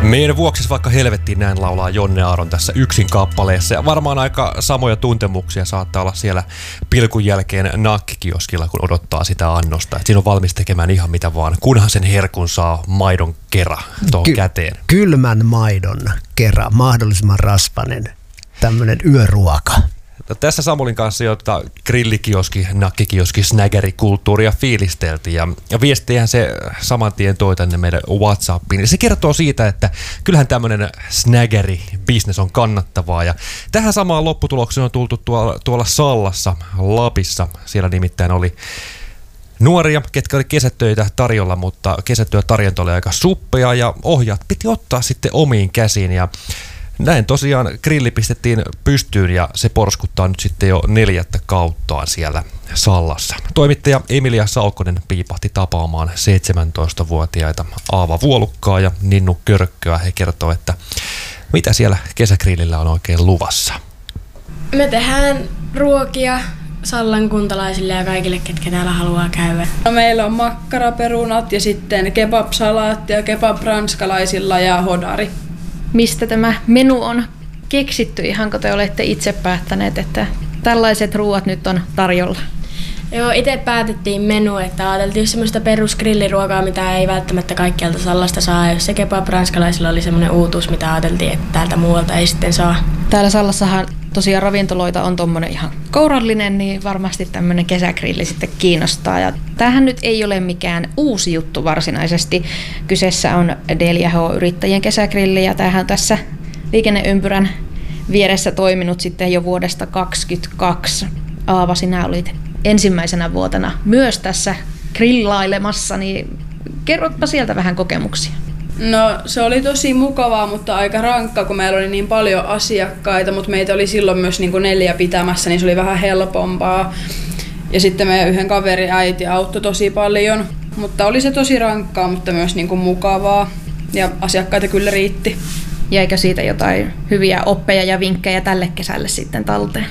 Meidän vuoksi vaikka helvettiin, näin laulaa Jonne Aaron tässä yksin kappaleessa. Ja varmaan aika samoja tuntemuksia saattaa olla siellä pilkun jälkeen nakkikioskilla, kun odottaa sitä annosta. Et siinä on valmis tekemään ihan mitä vaan, kunhan sen herkun saa maidon kera tuohon käteen. Kylmän maidon kera, mahdollisimman rasvainen, tämmöinen yöruoka. No, tässä Samulin kanssa jo grillikioski, nakkikioski, snägerikulttuuria fiilisteltiin ja viestiähän se saman tien toi tänne meidän WhatsAppiin. Se kertoo siitä, että kyllähän tämmöinen snägeri-business on kannattavaa ja tähän samaan lopputulokseen on tultu tuolla Sallassa, Lapissa. Siellä nimittäin oli nuoria, ketkä oli kesätöitä tarjolla, mutta kesätyötarjonta oli aika suppea ja ohjaat piti ottaa sitten omiin käsiin ja näin tosiaan grilli pistettiin pystyyn ja se porskuttaa nyt sitten jo 4. kauttaan siellä Sallassa. Toimittaja Emilia Saukkonen piipahti tapaamaan 17-vuotiaita Aava Vuolukkaa ja Ninnu Körkköä. He kertoo, että mitä siellä kesägrillillä on oikein luvassa. Me tehdään ruokia Sallan kuntalaisille ja kaikille, ketkä täällä haluaa käydä. No, meillä on makkaraperunat ja sitten kebab-salaatti ja kebab ranskalaisilla ja hodari. Mistä tämä menu on keksitty, ihanko te olette itse päättäneet, että tällaiset ruuat nyt on tarjolla? Joo, itse päätettiin menu, että ajateltiin just semmoista perusgrilliruokaa, mitä ei välttämättä kaikkialta Sallasta saa. Jos se kebab ranskalaisilla oli semmoinen uutuus, mitä ajateltiin, että täältä muualta ei sitten saa. Täällä Sallassahan tosiaan ravintoloita on tommonen ihan kourallinen, niin varmasti tämmöinen kesägrilli sitten kiinnostaa. Ja tämähän nyt ei ole mikään uusi juttu varsinaisesti. Kyseessä on D4H-yrittäjien kesägrilli ja tämähän on tässä liikenneympyrän vieressä toiminut sitten jo vuodesta 2022. Aava, sinä olit ensimmäisenä vuotena myös tässä grillailemassa, niin kerrotpa sieltä vähän kokemuksia. No, se oli tosi mukavaa, mutta aika rankka, kun meillä oli niin paljon asiakkaita, mutta meitä oli silloin myös niin kuin 4 pitämässä, niin se oli vähän helpompaa. Ja sitten meidän yhden kaverin äiti auttoi tosi paljon, mutta oli se tosi rankkaa, mutta myös niin kuin mukavaa ja asiakkaita kyllä riitti. Jäikö siitä jotain hyviä oppeja ja vinkkejä tälle kesälle sitten talteen?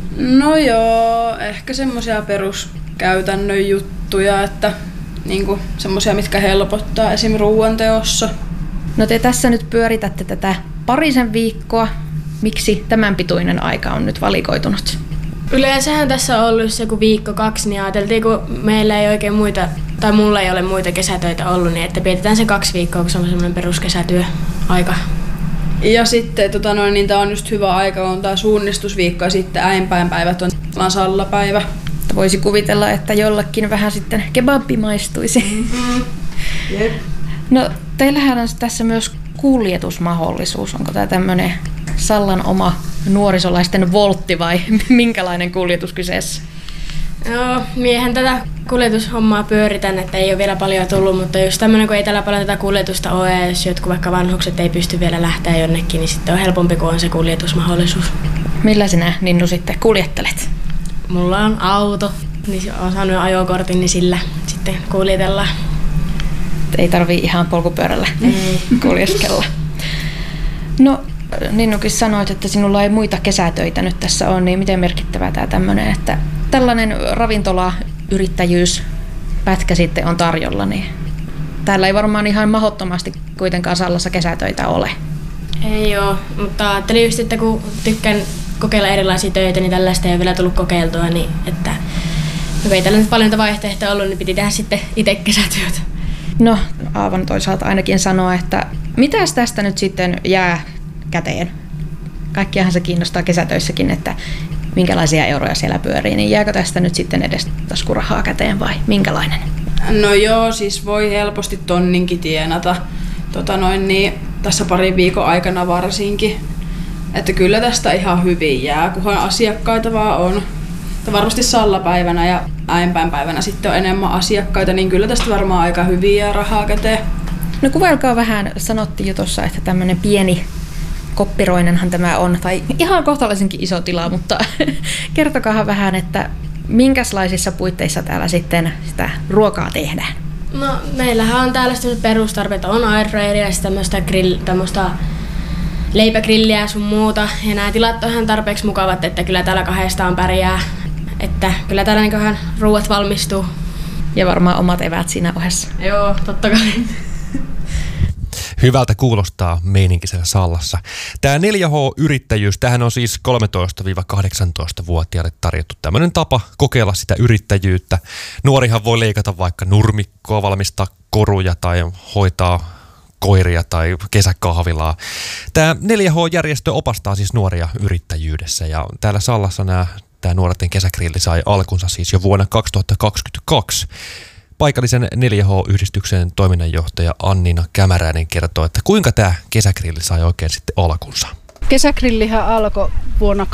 No joo, ehkä semmoisia peruskäytännön juttuja, että niinku semmoisia, mitkä helpottaa esim. Ruoanteossa. No te tässä nyt pyöritätte tätä parisen viikkoa. Miksi tämän pituinen aika on nyt valikoitunut? Yleensähän tässä on ollut se kun 1-2 viikkoa, niin ajateltiin, kun meillä ei oikein muita, tai mulla ei ole muita kesätöitä ollut, niin että pidetään se 2 viikkoa, kun se on semmoinen peruskesätyöaika. Ja sitten niin tää on just hyvä aika, on tää suunnistusviikko ja sitten äimpainpäivät on sallapäivä. Voisi kuvitella, että jollekin vähän sitten kebabbi maistuisi. Mm-hmm. Yep. No, teillähän on tässä myös kuljetusmahdollisuus. Onko tämä tämmöinen Sallan oma nuorisolaisten voltti vai minkälainen kuljetus kyseessä? Joo, miehen tätä kuljetushommaa pyöritän, että ei ole vielä paljon tullut, mutta just tämmöinen, kun ei täällä paljon tätä kuljetusta ole, ja jos jotkut vaikka vanhukset ei pysty vielä lähteä jonnekin, niin sitten on helpompi, kun on se kuljetusmahdollisuus. Millä sinä, Ninnu, sitten kuljettelet? Mulla on auto, niin olen saanut ajokortin, niin sillä sitten kuljetellaan. Ei tarvii ihan polkupyörällä kuljeskella. No, Ninnukin sanoit, että sinulla ei muita kesätöitä nyt tässä on, niin miten merkittävää tämä tämmöinen, että tällainen ravintolayrittäjyyspätkä sitten on tarjolla, niin täällä ei varmaan ihan mahdottomasti kuitenkaan Sallassa kesätöitä ole. Ei oo, mutta ajattelin just, että kun tykkään kokeilla erilaisia töitä, niin tällaista ei ole vielä tullut kokeiltua, niin että ei tällä nyt paljon vaihtoehtoja ollut, niin piti tehdä sitten itse kesätyötä. No, Aavan toisaalta ainakin sanoa, että mitäs tästä nyt sitten jää käteen? Kaikkiahan se kiinnostaa kesätöissäkin, että minkälaisia euroja siellä pyörii, niin jääkö tästä nyt sitten edes taskurahaa käteen vai minkälainen? No joo, siis voi helposti tonninkin tienata tässä parin viikon aikana varsinkin. Että kyllä tästä ihan hyvin jää, kunhan asiakkaita vaan on. Varmasti sallapäivänä ja äimpainpäivänä sitten on enemmän asiakkaita, niin kyllä tästä varmaan aika hyvin jää rahaa käteen. No kuvailkaa vähän, sanottiin jo tuossa, että tämmöinen pieni koppiroinenhan tämä on, tai ihan kohtalaisenkin iso tila, mutta kertokaahan vähän, että minkälaisissa puitteissa täällä sitten sitä ruokaa tehdään? No meillähän on täällä sellaiset perustarpeet, on airfryeria ja tämmöistä leipägrilliä ja sun muuta. Ja nämä tilat on ihan tarpeeksi mukavat, että kyllä täällä kahdestaan pärjää. Että kyllä täällä niinköhän ruuat valmistuu. Ja varmaan omat eväät siinä ohessa. Joo, totta kai. Hyvältä kuulostaa meininki siellä Sallassa. Tämä 4H-yrittäjyys, tämähän on siis 13-18-vuotiaille tarjottu tämmöinen tapa kokeilla sitä yrittäjyyttä. Nuorihan voi leikata vaikka nurmikkoa, valmistaa koruja tai hoitaa koiria tai kesäkahvilaa. Tämä 4H-järjestö opastaa siis nuoria yrittäjyydessä ja täällä Sallassa tämä nuorten kesägrilli sai alkunsa siis jo vuonna 2022. Paikallisen 4H-yhdistyksen toiminnanjohtaja Anniina Kämäräinen kertoo, että kuinka tämä kesägrilli sai oikein sitten alkunsa. Kesägrillihän alkoi vuonna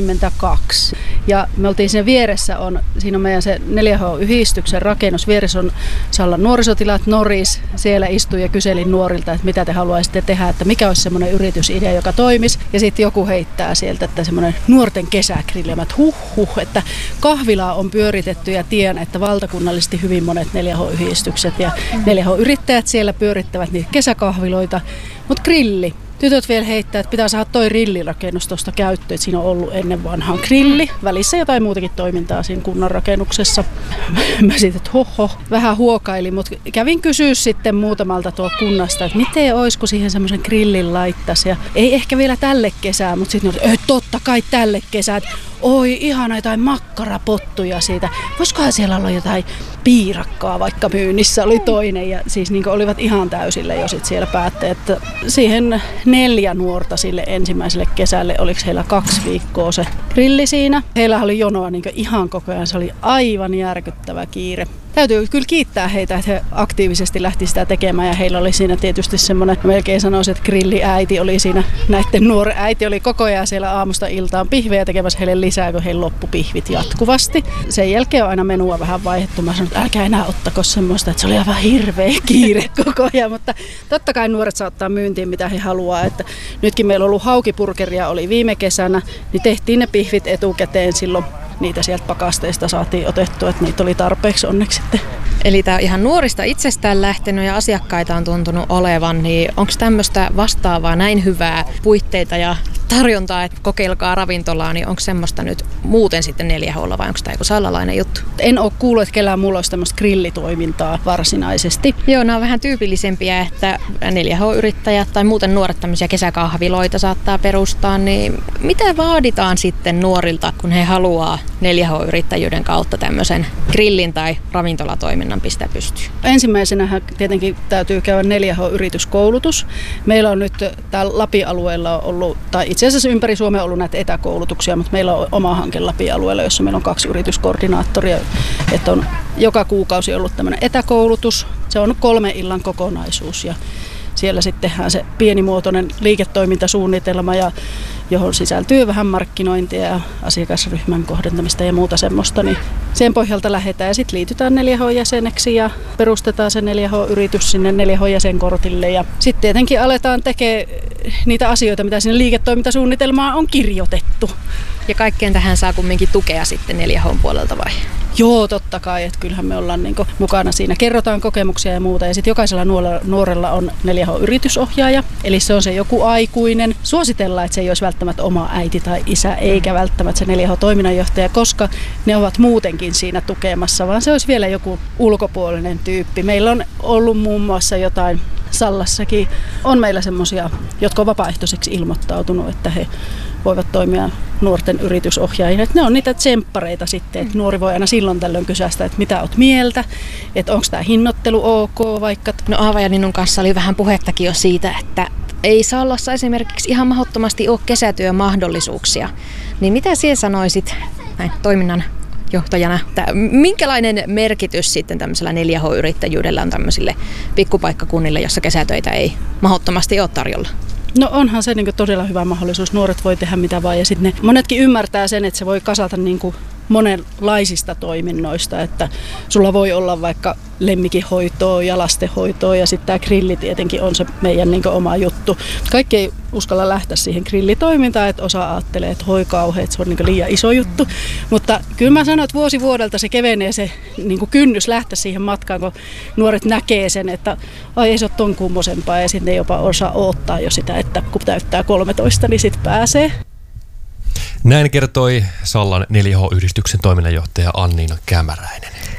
2022 ja me oltiin siinä vieressä, siinä on meidän se 4H-yhdistyksen rakennus, vieressä on Sallan nuorisotilat Noris, siellä istuin ja kyselin nuorilta, että mitä te haluaisitte tehdä, että mikä olisi semmoinen yritysidea, joka toimisi ja sitten joku heittää sieltä, että semmoinen nuorten kesägrilli, että kahvilaa on pyöritetty ja tiedän, että valtakunnallisesti hyvin monet 4H-yhdistykset ja 4H-yrittäjät siellä pyörittävät niitä kesäkahviloita, mutta grilli. Tytöt vielä heittää, että pitää saada toi grillirakennus tuosta käyttöön, että siinä on ollut ennen vanhaan grilli. Välissä jotain muutakin toimintaa siinä kunnan rakennuksessa. Mä sitten, että vähän huokailin, mutta kävin kysyä sitten muutamalta tuo kunnasta, että miten olisiko siihen semmoisen grillin laittaisi. Ja ei ehkä vielä tälle kesään, mutta sitten totta kai tälle kesään. Oi, ihana jotain makkarapottuja siitä. Voisikohan siellä olla jotain piirakkaa vaikka myynnissä oli toinen. Ja siis niin olivat ihan täysillä jo sit siellä päätteet, että siihen 4 nuorta sille ensimmäiselle kesälle, oliko heillä 2 viikkoa se grilli siinä. Heillä oli jonoa niin ihan koko ajan, se oli aivan järkyttävä kiire. Täytyy kyllä kiittää heitä, että he aktiivisesti lähti sitä tekemään ja heillä oli siinä tietysti semmoinen, melkein sanoisin, että grilliäiti oli siinä, näiden nuori äiti oli koko ajan siellä aamusta iltaan pihvejä tekemässä heille lisää, kun heillä loppu pihvit jatkuvasti. Sen jälkeen on aina menua vähän vaihdettu, mä sanoin, että älkää enää ottako semmoista, että se oli aivan hirveä kiire koko ajan, mutta totta kai nuoret saa ottaa myyntiin mitä he haluaa, että nytkin meillä on ollut haukipurkeria oli viime kesänä, niin tehtiin ne pihvit etukäteen silloin. Niitä sieltä pakasteista saatiin otettua, että niitä oli tarpeeksi onneksi sitten. Eli tämä on ihan nuorista itsestään lähtenyt ja asiakkaita on tuntunut olevan, niin onko tämmöistä vastaavaa näin hyvää puitteita ja tarjontaa, että kokeilkaa ravintolaa, niin onko semmoista nyt muuten sitten 4H:lla vai onko tämä joku sallalainen juttu? En ole kuullut, että kellään mulla olisi tämmöistä grillitoimintaa varsinaisesti. Joo, nämä on vähän tyypillisempiä, että 4H-yrittäjät tai muuten nuoret tämmöisiä kesäkahviloita saattaa perustaa, niin mitä vaaditaan sitten nuorilta, kun he haluaa 4H-yrittäjyyden kautta tämmöisen grillin tai ravintolatoiminnan pistää pystyyn? Ensimmäisenä tietenkin täytyy käydä 4H-yrityskoulutus. Meillä on nyt täällä Lapin alueella ollut, tai itse asiassa ympäri Suomea on ollut näitä etäkoulutuksia, mutta meillä on oma hanke Lapin alueella, jossa meillä on 2 yrityskoordinaattoria. Että on joka kuukausi ollut tämmöinen etäkoulutus. Se on 3 illan kokonaisuus ja siellä sitten tehdään se pienimuotoinen liiketoimintasuunnitelma, johon sisältyy vähän markkinointia ja asiakasryhmän kohdentamista ja muuta semmoista. Niin sen pohjalta lähdetään ja sitten liitytään 4H-jäseneksi ja perustetaan se 4H-yritys sinne 4H-jäsenkortille. Ja sitten tietenkin aletaan tekemään niitä asioita, mitä sinne liiketoimintasuunnitelmaan on kirjoitettu. Ja kaikkeen tähän saa kumminkin tukea sitten 4H:n puolelta vai? Joo, totta kai, että kyllähän me ollaan niin mukana siinä. Kerrotaan kokemuksia ja muuta ja sitten jokaisella nuorella on 4H-yritysohjaaja, eli se on se joku aikuinen. Suositellaan, että se ei olisi välttämättä oma äiti tai isä, eikä välttämättä se 4H-toiminnanjohtaja, koska ne ovat muutenkin siinä tukemassa, vaan se olisi vielä joku ulkopuolinen tyyppi. Meillä on ollut muun muassa jotain, Sallassakin on meillä semmoisia, jotka on vapaaehtoiseksi ilmoittautunut, että he voivat toimia nuorten yritysohjaajina. Ne on niitä tsemppareita sitten, että nuori voi aina silloin tällöin kysästä, että mitä oot mieltä, että onko tämä hinnoittelu ok vaikka. No Aava ja Ninnun kanssa oli vähän puhettakin jo siitä, että ei Sallassa esimerkiksi ihan mahdottomasti ole kesätyömahdollisuuksia. Niin mitä sinä sanoisit näin toiminnan johtajana, että minkälainen merkitys sitten tämmöisellä 4H-yrittäjyydellä on tämmöisille pikkupaikkakunnille, jossa kesätöitä ei mahdottomasti ole tarjolla? No onhan se niin todella hyvä mahdollisuus. Nuoret voi tehdä mitä vaan ja sitten monetkin ymmärtää sen, että se voi kasata niin monenlaisista toiminnoista, että sulla voi olla vaikka lemmikinhoitoa ja lastenhoitoa ja sitten tämä grilli tietenkin on se meidän niin oma juttu. Kaikki ei uskalla lähteä siihen grillitoimintaan, että osa ajattelee, että hoi kauhean, että se on niin liian iso juttu, mutta kyllä mä sanon, että vuosi vuodelta se kevenee se niin kynnys lähteä siihen matkaan, kun nuoret näkee sen, että ai ei se ole ton kummosempaa ja sitten ne jopa osaa odottaa jo sitä, että kun täyttää 13, niin sitten pääsee. Näin kertoi Sallan 4H-yhdistyksen toiminnanjohtaja Anniina Kämäräinen.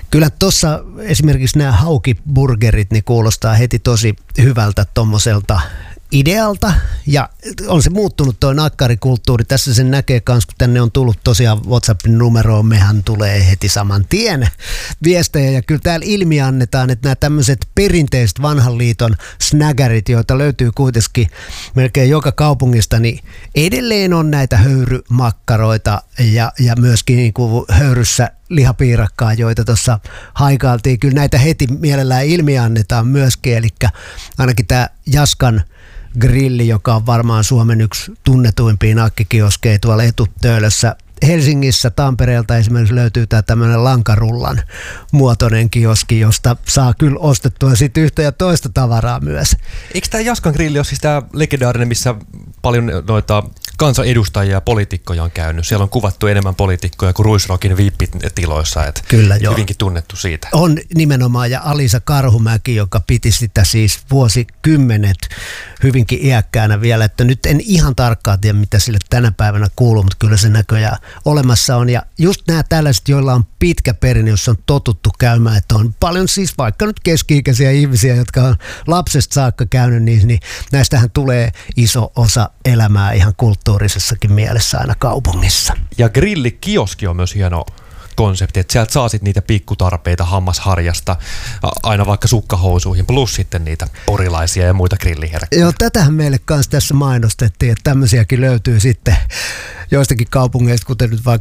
Kyllä tuossa esimerkiksi nämä haukiburgerit niin kuulostaa heti tosi hyvältä tommoselta idealta, ja on se muuttunut tuo nakkarikulttuuri. Tässä sen näkee myös, kun tänne on tullut tosiaan WhatsAppin numeroon, mehän tulee heti saman tien viestejä, ja kyllä täällä ilmi annetaan, että nämä tämmöiset perinteiset vanhan liiton snägärit, joita löytyy kuitenkin melkein joka kaupungista, niin edelleen on näitä höyrymakkaroita ja myöskin niin kuin höyryssä lihapiirakkaa, joita tuossa haikailtiin. Kyllä näitä heti mielellään ilmi annetaan myöskin, eli ainakin tämä Jaskan grilli, joka on varmaan Suomen yksi tunnetuimpia nakkikioskeja tuolla Etutöölössä. Helsingissä Tampereelta esimerkiksi löytyy tämä tämmöinen lankarullan muotoinen kioski, josta saa kyllä ostettua sitten yhtä ja toista tavaraa myös. Eikö tämä Jaskan grilli ole siis tämä legendaarinen, missä paljon noita kansanedustajia ja poliitikkoja on käynyt? Siellä on kuvattu enemmän poliitikkoja kuin Ruisrockin VIP-tiloissa, että kyllä, joo. Hyvinkin tunnettu siitä. On nimenomaan, ja Alisa Karhumäki, joka piti sitä siis vuosikymmenet hyvinkin iäkkäänä vielä, että nyt en ihan tarkkaan tiedä, mitä sille tänä päivänä kuuluu, mutta kyllä se näköjään olemassa on. Ja just nämä tällaiset, joilla on pitkä perinne, jossa on totuttu käymään, että on paljon siis vaikka nyt keski-ikäisiä ihmisiä, jotka on lapsesta saakka käynyt niissä, niin näistähän tulee iso osa elämää ihan kulttuurisessakin mielessä aina kaupungissa. Ja grillikioski on myös hieno konsepti, että sieltä saa sitten niitä pikkutarpeita hammasharjasta aina vaikka sukkahousuihin, plus sitten niitä porilaisia ja muita grilliherkkuja. Joo, tätähän meille kanssa tässä mainostettiin, että tämmöisiäkin löytyy sitten joistakin kaupungeista, kuten nyt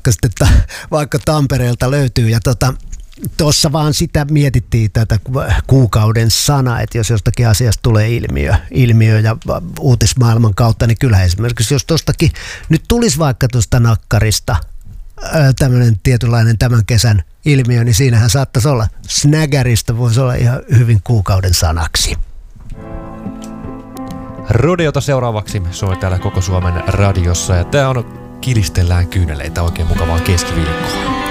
vaikka Tampereelta löytyy, ja tuossa vaan sitä mietittiin tätä kuukauden sana, että jos jostakin asiasta tulee ilmiö ja uutismaailman kautta, niin kyllä esimerkiksi jos tuostakin nyt tulisi vaikka tuosta nakkarista tämmöinen tietynlainen tämän kesän ilmiö, niin siinähän saattaisi olla snägäristä, voisi olla ihan hyvin kuukauden sanaksi. Rodeota seuraavaksi soi täällä Koko Suomen radiossa, ja tää on Kilistellään kyyneleitä, oikein mukavaa keskiviikkoa.